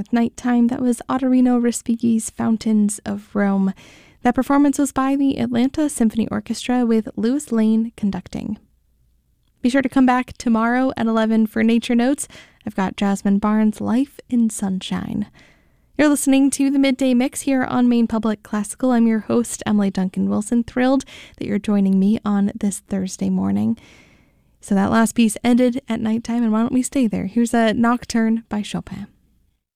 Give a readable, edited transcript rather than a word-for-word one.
with Nighttime. That was Ottorino Respighi's Fountains of Rome. That performance was by the Atlanta Symphony Orchestra with Louis Lane conducting. Be sure to come back tomorrow at 11 for Nature Notes. I've got Jasmine Barnes' Life in Sunshine. You're listening to the Midday Mix here on Maine Public Classical. I'm your host, Emily Duncan Wilson. Thrilled that you're joining me on this Thursday morning. So that last piece ended at nighttime, and why don't we stay there? Here's a Nocturne by Chopin.